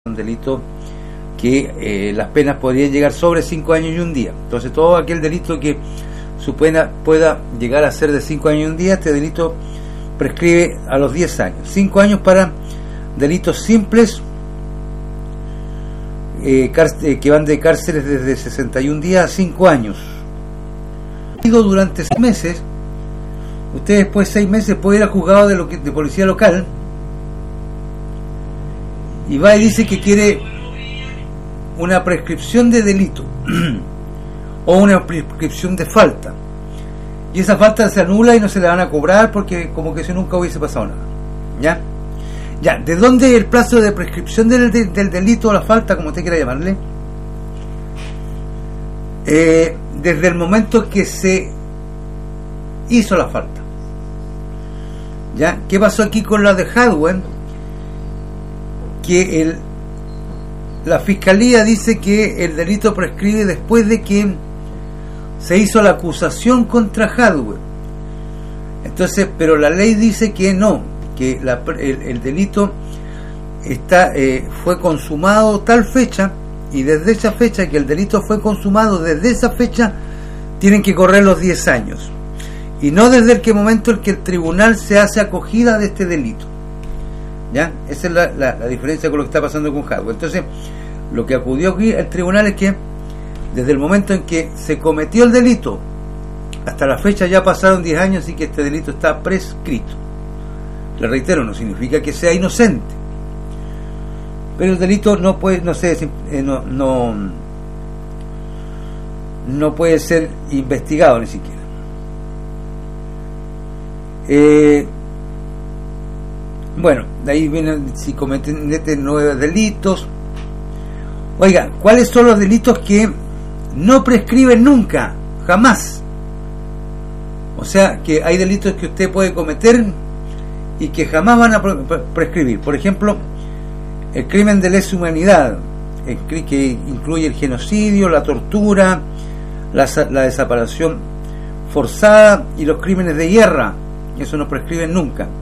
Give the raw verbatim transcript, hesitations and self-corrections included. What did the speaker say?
un delito que eh, las penas podrían llegar sobre cinco años y un día. Entonces todo aquel delito que su pena pueda llegar a ser de cinco años y un día, este delito prescribe a los diez años. cinco años para delitos simples eh, eh, que van de cárceles desde sesenta y un días a cinco años. Durante seis meses, usted después de seis meses puede ir al juzgado de, lo que, de policía local y va y dice que quiere una prescripción de delito o una prescripción de falta, y esa falta se anula y no se le van a cobrar porque como que si nunca hubiese pasado nada. ¿Ya? Ya, ¿de dónde el plazo de prescripción del, del, del delito o la falta, como usted quiera llamarle? Eh, desde el momento que se hizo la falta. ¿Ya? ¿Qué pasó aquí con la de Hadwen? Que el, la fiscalía dice que el delito prescribe después de que se hizo la acusación contra Hadwen. Entonces, pero la ley dice que no, que la, el, el delito está eh, fue consumado tal fecha, y desde esa fecha que el delito fue consumado, desde esa fecha tienen que correr los diez años, y no desde el que momento en que el tribunal se hace acogida de este delito. ¿Ya? Esa es la, la, la diferencia con lo que está pasando con Hadwen. Entonces, lo que acudió aquí el tribunal es que desde el momento en que se cometió el delito hasta la fecha ya pasaron diez años y que este delito está prescrito. Le reitero, no significa que sea inocente, pero el delito no puede, no sé, eh, no, no, no puede ser investigado ni siquiera. Eh, bueno, de ahí vienen si cometen nueve delitos. Oiga, ¿cuáles son los delitos que no prescriben nunca, jamás? O sea, que hay delitos que usted puede cometer y que jamás van a prescribir. Por ejemplo, el crimen de lesa humanidad, que incluye el genocidio, la tortura, la, la desaparición forzada y los crímenes de guerra. Eso no prescriben nunca.